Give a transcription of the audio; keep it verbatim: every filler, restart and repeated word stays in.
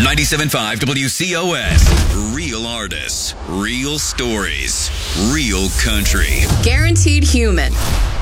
ninety-seven point five W C O S. Real artists, real stories, real country. Guaranteed human.